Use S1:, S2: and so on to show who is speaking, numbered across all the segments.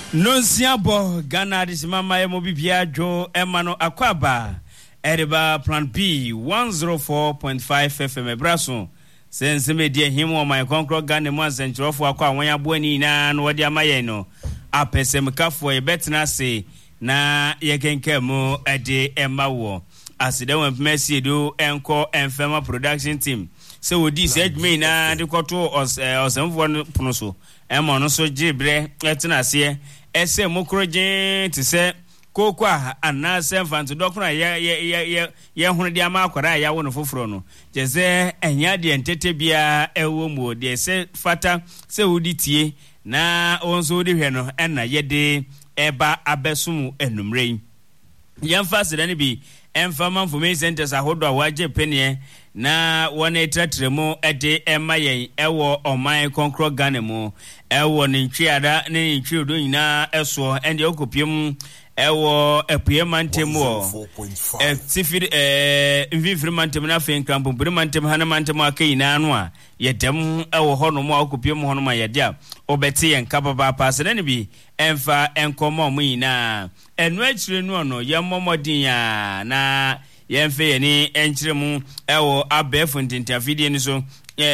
S1: Nonsiabo Ghana disimama ya mobibia jo emano akwaba Eriba Plan B 104.5 FM Braso sense media him on my concro Ghana months and trofu akwa wanya boni na no wadi amaye no apesem kafo e betna se na yekenke mu ede emawo aside wen mercy do enko enfema production team se wodi se adwumi na de koto osamfo pono so ema no so gibre etna se ese mokroje ti se kokwa anase fanto dokuna ye hunu de ama akwara ya wono foforo no jeze enya de entete bia ewo mu de se fata se wodi tie na onso de hwe no ena ye de eba abesumu enumre yemfa se dane bi enfama information centers ahodo a waje penie na wona etratremu ede emayen ewo oman konkro Ghana mu ewo nintwiada ne nintwiodo nyina eso ende okopiem ewo epuemantem wo sifid environmental na fe nkrampo environmental hanamantem akayina no a yedem ewo hono mu okopiem hono ma yedia obeti yenka baba pasene ne bi emfa enkomo mu nyina enu achire no no yemmomodin ya na yemfe yeni enchiremu ewo abefo ntintiafidie ni so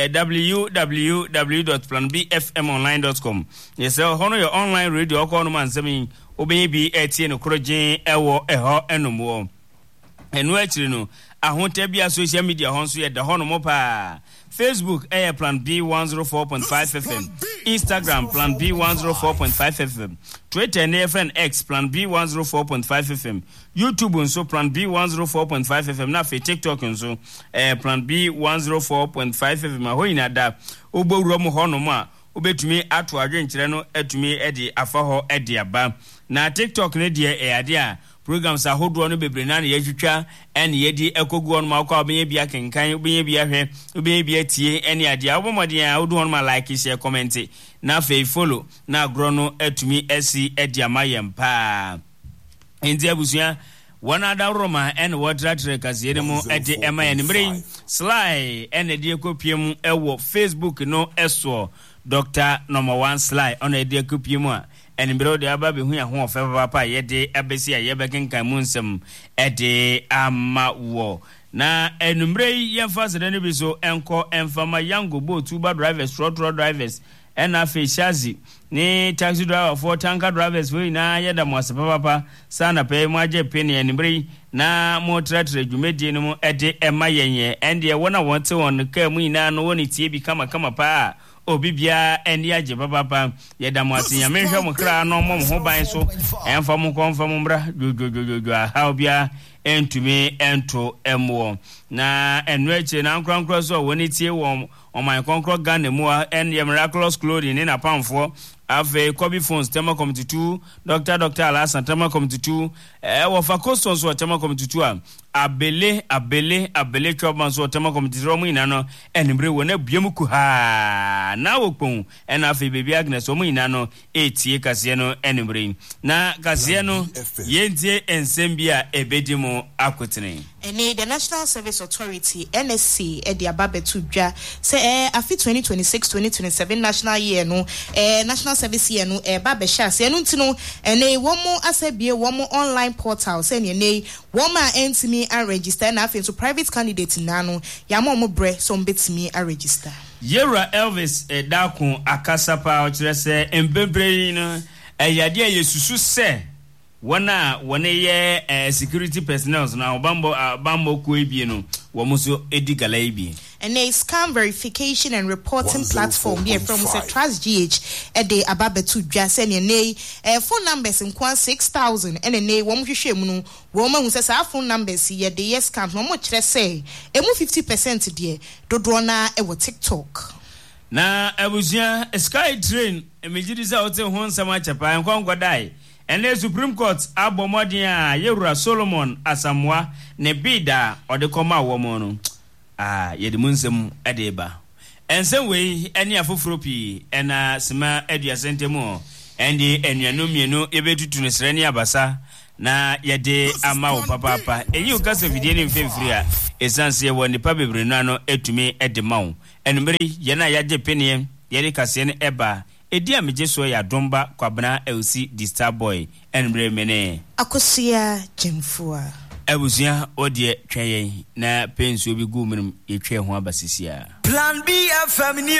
S1: www.planbfmonline.com yes hono your online radio okọ no mansemi obenye bi etie no krogen ewo eho enomo enu achire no ahonta bia social media honso ye da hono mo pa Facebook Plan B 104.5 FM Instagram Plan B 104.5 FM Twitter and FN X Plan B 104.5 FM YouTube nso Plan B 104.5 FM na fe TikTok nso Plan B 104.5 FM ahoyina da obowuro mo hono mo a obetumi ato adwenkyere no atumi edi afaho edi aba na TikTok ne de ade a programs ahodo no bebre na yetwitwa ene yedi ekogu on ma kwa obenye bia kenkan obenye bia hwe obenye bia tie ene ade abomodin a odo on ma like share comment na fe follow na gro no atumi esi edi amayempa enti abusua wana da roma ene wadratre kaziere mu edi emayen mbre sly ene de ekopiem ewo Facebook no eso Dr. Number 1 Sly on edi ekopiem a enibiro de aba be hu ya ho ofe papa ye de abesi a ye bekenkan mu nsem ede amawo na enumre ye mfase de ne bi so enko enfama yango boat uber drivers truck drivers ena fe shazi ni taxi driver for tanker drivers we na ye da mo papa sana pe mo age pe ne enumre na mo tratre dwumedie no mu ede emayenye ende ye wona wonte won ka mu ina no woni tie bi kama pa obibia eni age papa ye da mo asinya menhwe mo kra no mo ho ban so emfa mo konfa mo mbra jojojojo ha obia entumi ento emwo na enweche na nkronkro so woni tie wo oman konkro Ghana mu en ye miraculous clothing ni na pamfo ave Kobe Phones tema committee 2 Dr. Alasan tema committee 2 wo fa custom so tema committee 2 abele chobman so tema committee 3 mu ina no enimbre wona biam ku ha na wokpon en afi baby Agnes mu ina no etie kase no enimbre na kase no yentie ensembia ebedimo akotene
S2: ene the National Service Authority NSC edi ababetu dwa se afi 2026-2027 national year no national service year no babe sha se enu ntino ene womo asebie womo online portal se ene womo entimi a register na afi so private candidate na no ya mo bre so mbetimi a register
S1: Yera Elvis Dakun akasapa ochirese embebre no yade yesusu se wana ye security personnel na bambo ko ebie no wo muso edigala ebie
S2: and a scam verification and reporting platform here from Trust GH ede ababetu dwa se ne phone numbers in 6000 and ne wo hwehwe mu no wo ma hu se sa phone numbers ye de yes scam no mo kire se emu 50% de dodo na e wo TikTok
S1: na abuzia sky train emejiri za hotel ho nsama chapa nkwankwa dai and the Supreme Court abomodia Yewura Solomon Asamoah ne bida odekoma womono yedimunsem edeba ensem we eni afofropi ena sima eduasentemo endi enuanu mienu yebetutu ne srani abasa na yede ama wo papa eyi ukasa vidie ni mfemfiri a esanse wo nipa bebre no ano etumi edema wo enumere ye na yaje penie yede kase ne eba edi ameje so ya domba kwabena elsi the star boy enbre mene
S2: akosia jemfua
S1: Abusua odie tweye na pensu bi gu minim yetwe ho abasisia
S3: Plan B family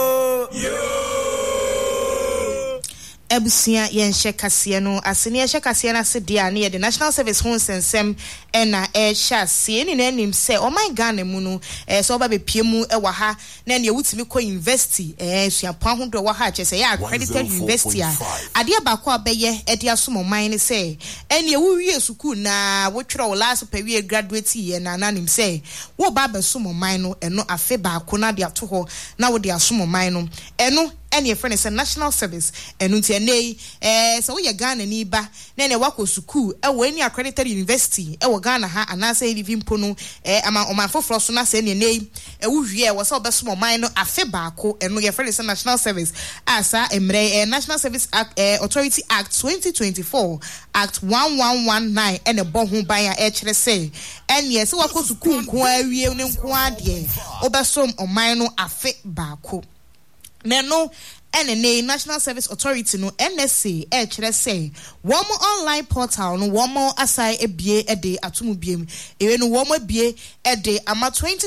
S2: Abusia yenhye kase no asene yenhye kase na sede a ne the National Service ho sensem na sha se ni na nim se o my Ghana mu no so ba be piemu e wa ha na ne wutimi ko university suapan ho do wa ha che se ya accredited university a ade ba ko abeye e de asomo man ne se ene wu wie school na wo twere wo last per wie graduate ye na nim se wo ba be somo man no eno afe ba ko na de ato ho na wo de asomo man no eno any friend is a National Service enu nti ene so we Ghana ni ba na ne wako school e wo any accredited university e wo Ghana ha anase living pono ama omafoforo so na se ne e wo hwie wo se obeso man no afe baako enu ye friend is a National Service asa emre National Service Act Authority Act 2024 Act 1119 ene bo ho ban a kire se ene se wako school nko awie ne nko ade obeso man no afe baako Neno NNA National Service Authority no NSA kire say one online portal no one more asai ebie ede atumu biem ewe no one more ebie ede ama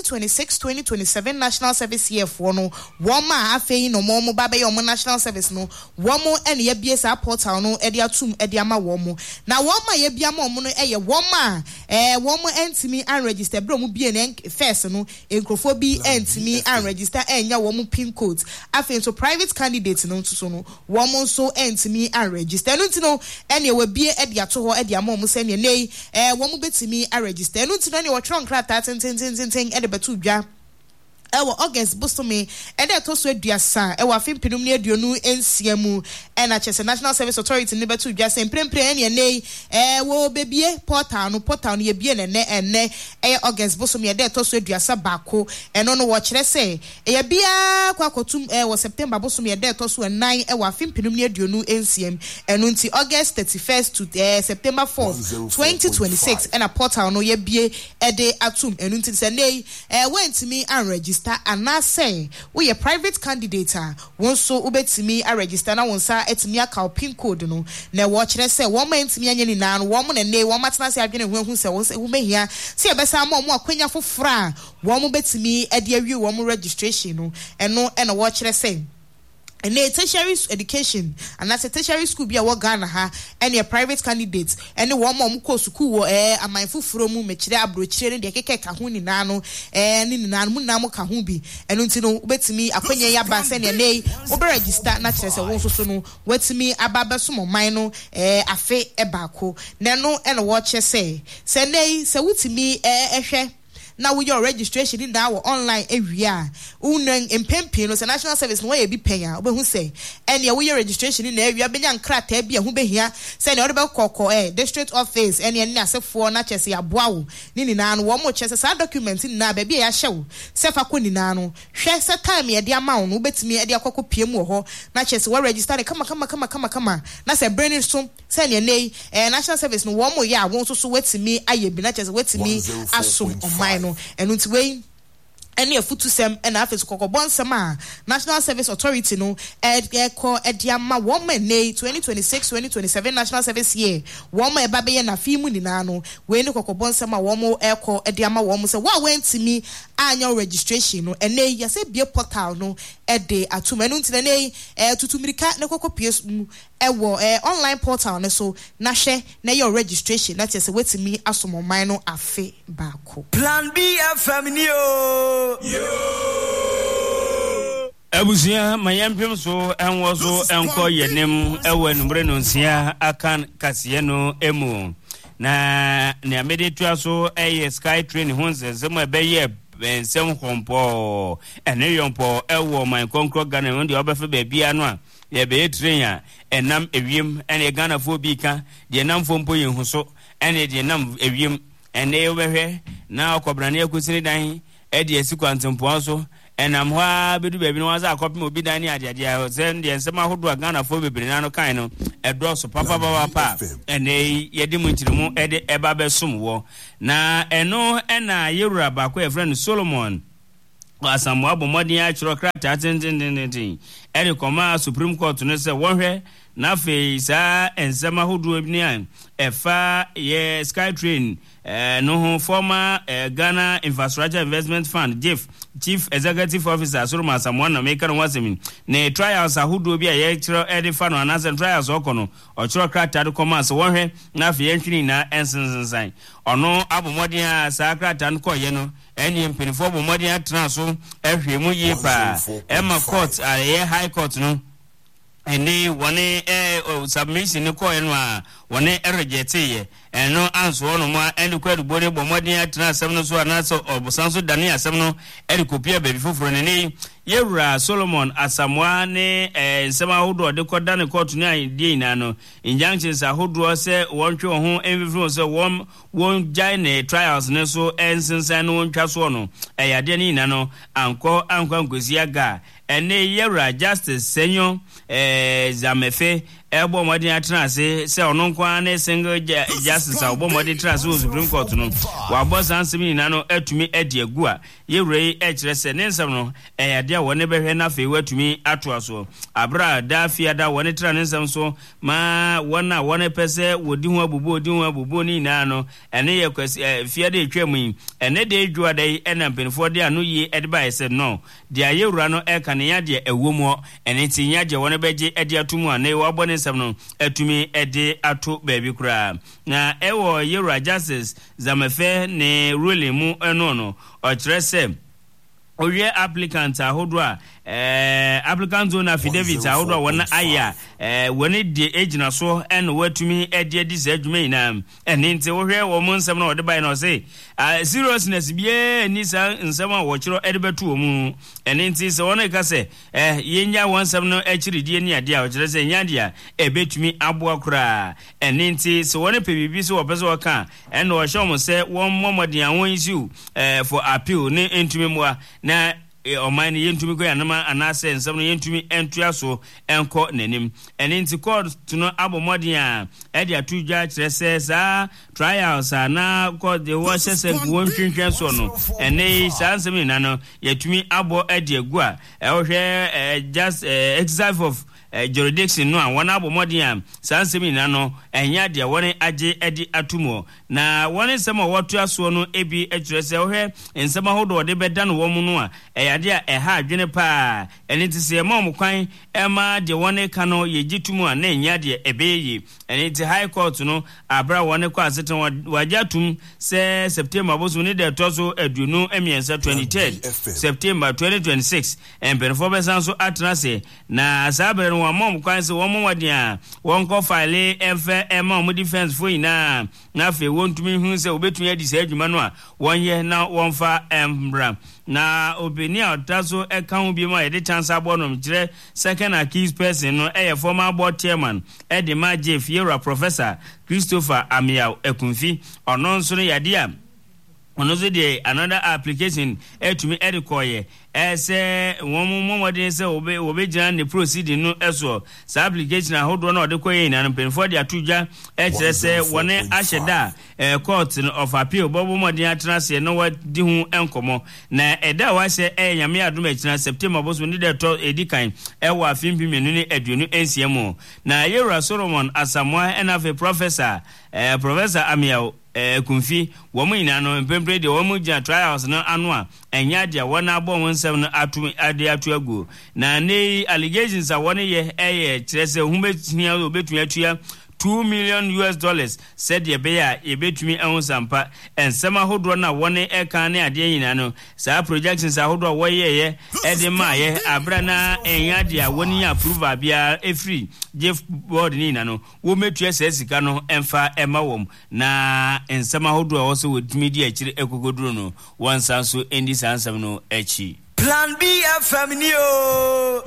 S2: 2026-2027 National Service year for no one more afei no more babe your National Service no one more ene ebie sa portal no ede atum ede ama one more na one more ye bia ma no eye one more entimi and register bro mu bie na first no enkrofo bi entimi and register enya one more pin code afei so private candidate no so no woman so entimi and register no ntino ene we bie e dia to ho e dia mom se ne nei woman betimi and register no ntino ne wo tron krata ten e de betu dwa ewo August bosome e de to so aduasa ewo afimpinum ne aduonu ensiamu e na chese National Service Authority ne betu dwa se mprempre ne nei wo bebie portal no ye bie ne August bosome e de to so aduasa bako eno no wo kire se ye bia kwakotum wo September bosome e de to so 9 ewo afimpinum ne aduonu ensiam eno nti August 31st to September 4th 2026 and a portal no ye bie e de atum eno nti se nei wentimi and register and na say we a private candidate won so ubetimi a register na won sa etimi aka pin code no na wo kire say won ma entimi anya ni na no won na ne won matena se adwene hu se won se hu behia se e besa ma mo akwanya fofora won betimi e de awie won registration no eno na wo kire say and a tertiary education and that's a tertiary school be a Ghana ha any a private candidate any one mom ko school a mindful from mechire abrochire de keke ka ho ni na no ni na mu na mo ka ho bi eno ntino ubetimi akwanya ya ba se ne nei obe register na kire se won so no wetimi ababa so man no afe e baako na no e no wo che se nei se wutimi ehwe now with your registration in that online area uneng empempie no National Service no we be paya obe hu say ene we your registration in area be nyan krata bia hu behia say ne odebe kokko district office ene ne asefo na chese aboa wo ni na no wo mo chese sa document ni na ba bia ya hyew sefa ko ni na no hwe se time ye de ama wo no betimi e de akokko piem wo ho na chese we register kama na say brain so say ne nei National Service no wo mo ya wo so wetimi aye bi na chese wetimi asom online and until way any futu sem and after kokobon sama National Service Authority no call ediama woman nay 2026-2027 National Service year woman babe na fimu ni nano we no kokobon sama womo call ediama womo say wa went to me annual registration no and nay ya say be portal no ede atumenu ntine nay tutumirika ne kokopie ewo online portal no so na hye na your registration that is wait me asomo man no afe baako
S3: Plan B family
S1: Abusia mayempem so enwo so enko yenem ewo numbre no nsia akan kase no emu na ne amede tua so Sky Train honse zema ebeye ensem kompo ene yompo ewo man konkro Ghana won de obefe ba bia no a ye be train a enam ewiem ene Ghana fo bi ka de nam fo mpo ye huso ene de nam ewiem ene obehwe na okobrane akusini dan edi esikwantempo so enam ho bedu bebi no waza akopim obi dan ni adeade sen de ensema hodo Ghana fo bebre na no kan no edo so papa ene yedi munchirimu ede eba besom wo na eno ena yewura ba ko e friend Solomon asamu abomodin a chiro krata krata ten eri koma Supreme Court no se wonhwe na fe sa ensema hodo ni an efa ye Skytrain no ho former Ghana Infrastructure Investment Fund Chief Executive Officer Solomon Samuel na make no wasemi na trials ahodo bi a ye kiro edi fa no anase trials okono o kiro krata do koma so wonhwe na fe yentwini na ensensensan ono abomodin a sa krata no koye no eni mpinifo abomodin atena so ehwe mu yi pa Emma Court a High Court no eni wone submission ni koye no a wone reject ye eno anso no ma eni kwadu bode bomodin atena asem no so anaso obusanso dane asem no eri kopia baby foforo ne Yewura Solomon Asamoah ne nsema hodo de koda ne court ni idea na no injunctions ahodo se wonhwe ho envifro se won jai ne trials ne so ensensan no ntwa so no eyade ni na no anko nkosi aga ene Yewura Justice Senyo Zamefe ebo modin atena se ono kwa ne single justice obo modin trans Supreme Court no wa boss ansemi na no atumi edi agua Yewura kire se ne nsem no eyade wone behwe na fe watumi atoaso abra da fiada wone tra ne nsem so ma wona wone pese wodi ho abubo ni na no ene ye kwasi fiada etwam ene de edwa dai ena mpenfo de anu yi edba ese no de Yewura no eka ne ya de ewomo ene tinya je wone beje edi atumu ane wo abone nsem no atumi edi ato baby kura na ewo Yewura Justice Zamefe ne ruling mu eno no o kire se oye applicant ahodo a applicant zone affidavit ahodo wona aya woni de agina so en watumi edi se adwuma ina eni nti wo hwe wo mun nsem na ode bai na say seriousness bie ni sa nsem a wo kiro ede betu mu eni nti se wona ka se yenya wonsem no akiridi ni ade a wo kire se nya ade a ebetumi aboa kura eni nti se wona pe bibi so wo pese wo ka en wo hwe mo se won momodin awon issue for appeal ni entumi moa na omani yentumi ko yanama anase nsam no yentumi entua so enko nanim eni nti court no abomodin a edi atudwa kire se sa trials na court de wo sese wonhwehwe so no eni sansemi na no yetumi abo edi agua ehwe just exercise of jurisdiction no wona abomodin a sansemi na no enya de woni age edi atumo na woni sema wotua so no ebi ekire se ohwe nsema hodo de beda no wo mu no a eyade a eha adwene pa eni ti se ma omkwan ema de woni ka no yegitumu a na enya de ebeyi eni ti High Court no abra woni kwa asetan wajatum se September bosu ni de tozo aduonu emiensa 23 September 2026 empenfo besanso atrase na sabre no wamom kwan se wo wadi a won ko file efe ema mo defense fo ina na fe wontumi hu se obetumi adi se adwuma no a wonye na wonfa embra na obeni a otazo eka bi ma yede chance abonom kire second accused person no former board chairman Edema Jeff Yewura Professor Christopher Amiao Ekunfi ono nso no yade a ono zo de another application etumi edikoye ese won say obe gina ne proceeding no eso sa application ahodo na odekoye na mpenfo de atudwa kire se wone ahyeda court of appeal bobo modin atrase no wadi hu enkomo na eda wa se nyame adom akina September boso ni de to edikan ewa afimpi menu ni aduonu ensiemo na Yewura Solomon Asamoah enafe Professor Amiao Kunfi wo mu ina no mpempre de wo mu ja trials no anu a enya de wona abo won nsem no atu agu na nei allegations a wona ye kire se humetia obetua atua $2 million said ye be a ebetumi ehun sampa ensema hodo na wone eka ne ade nyina no sa projections ahodo wo ye ede ma ye abra na enya de a woni approve bia efree Jeff board ni na no wo metua sika no emfa ema wom na ensema hodo wo so wodumi di akire ekogoduro no wansanso endi sansam no achi
S3: Plan B FM yo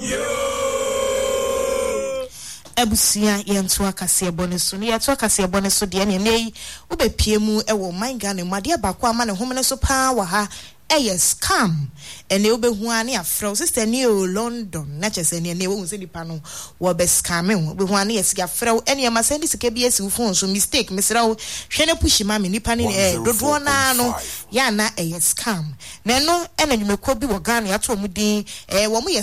S2: Ebusia yentu akase eboneso ni yetu akase eboneso de ne nei obepiemu ewo manga ne made abako ama ne homene so pa wa ha scam ene obehu ani afro sister ni o London na chese ne wo se nipa no wo be scam obehu ani yesi afro ene ma send sika bi esi phone so mistake misra wo hwene push ma me nipa ni dodo na no ya na scam na no ene nwumeko bi wo Ghana ya to mu din wo mu